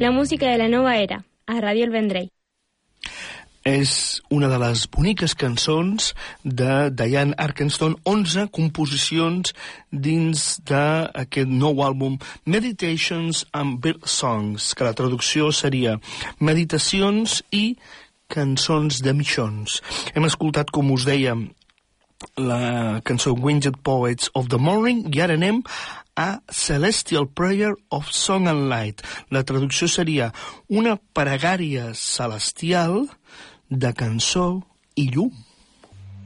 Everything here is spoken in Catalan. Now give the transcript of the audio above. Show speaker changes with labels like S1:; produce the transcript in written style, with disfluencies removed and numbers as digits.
S1: la música de la nova era, a Ràdio El Vendrell.
S2: És una de les boniques cançons de Diane Arkenstone, 11 composicions dins d'aquest nou àlbum Meditations and Bird Songs, que la traducció seria Meditacions i cançons de mixons. Hem escoltat, com us dèiem, la cançó Winged Poets of the Morning i ara anem a Celestial Prayer of Song and Light. La traducció seria una pregària celestial de cançó i llum.